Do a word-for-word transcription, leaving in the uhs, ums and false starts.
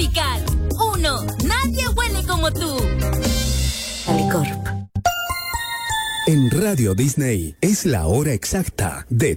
tropical. Uno, nadie huele como tú. Alicorp. En Radio Disney es la hora exacta de